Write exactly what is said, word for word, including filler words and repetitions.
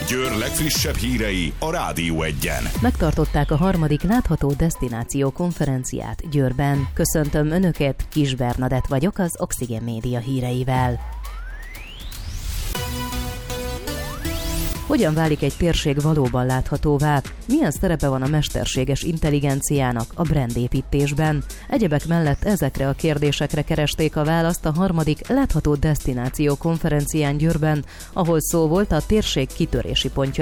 Győr legfrissebb hírei a Rádió Egyen. Megtartották a harmadik látható desztináció konferenciát Győrben. Köszöntöm Önöket, Kis Bernadett vagyok az Oxygen Média híreivel. Hogyan válik egy térség valóban láthatóvá? Milyen szerepe van a mesterséges intelligenciának a brandépítésben? Egyebek mellett ezekre a kérdésekre keresték a választ a harmadik látható desztináció konferencián Győrben, ahol szó volt a térség kitörési pontjai